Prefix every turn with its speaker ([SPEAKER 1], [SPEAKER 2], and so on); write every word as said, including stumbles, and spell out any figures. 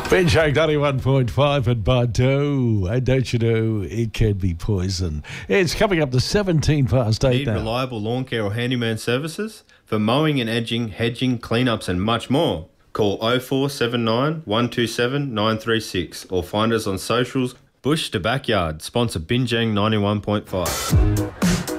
[SPEAKER 1] Binge ninety-one point five at Bardo. And don't you know, it can be poison. It's coming up to seventeen past eight
[SPEAKER 2] Need
[SPEAKER 1] now.
[SPEAKER 2] reliable lawn care or handyman services? For mowing and edging, hedging, cleanups and much more. Call oh four seven nine, one two seven, nine three six or find us on socials. Bush to Backyard, sponsor Binge ninety-one point five.